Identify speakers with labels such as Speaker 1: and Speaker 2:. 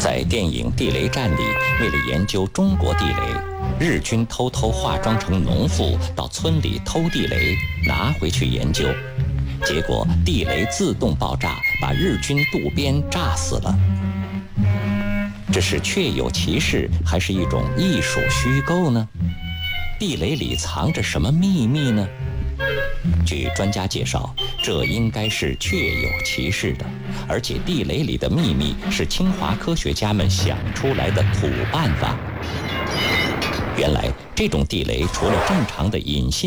Speaker 1: 在电影《地雷战》里，为了研究中国地雷，日军偷偷化妆成农妇到村里偷地雷，拿回去研究，结果地雷自动爆炸，把日军渡边炸死了。这是确有其事，还是一种艺术虚构呢？地雷里藏着什么秘密呢？据专家介绍，这应该是确有其事的，而且地雷里的秘密是清华科学家们想出来的土办法。原来，这种地雷除了正常的引信